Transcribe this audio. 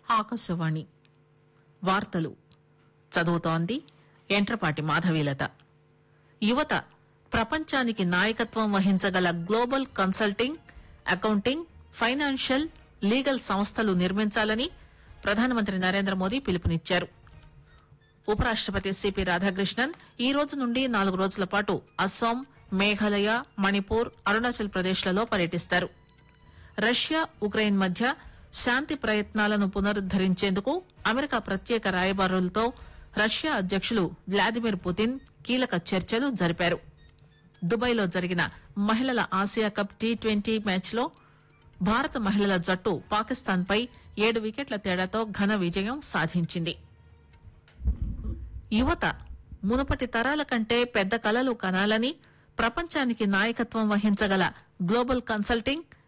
ఆకాశవాణి వార్తలు చదువుతోంది ఎంట్రపాటి మాధవీలత. యువత ప్రపంచానికి నాయకత్వం వహించగల global consulting, accounting, financial, legal సంస్థలు నిర్మించాలని ప్రధానమంత్రి నరేంద్ర మోదీ పిలుపునిచ్చారు. ఉపరాష్టపతి సిపి రాధాకృష్ణన్ ఈ రోజు నుండి 4 రోజుల పాటు అస్సాం, మేఘాలయ, మణిపూర్, అరుణాచల్ ప్రదేశ్ లలో పర్యటిస్తారు. రష్యా, ఉక్రెయిన్ మధ్య శాంతి ప్రయత్నాలను పునరుద్దరించేందుకు అమెరికా ప్రత్యేక రాయబారులతో రష్యా అధ్యకులు వ్లాదిమిర్ పుతిన్ కీలక చర్చలు జరిపారు. దుబాయ్లో జరిగిన మహిళల ఆసియా కప్ టీ20 మ్యాచ్ లో భారత మహిళల జట్టు పాకిస్తాన్ పై 7 వికెట్ల తేడాతో ఘన విజయం సాధించింది. యువత మునుపటి తరాల కంటే పెద్ద కలలు కనాలని, ప్రపంచానికి నాయకత్వం వహించగల గ్లోబల్ కన్సల్టింగ్,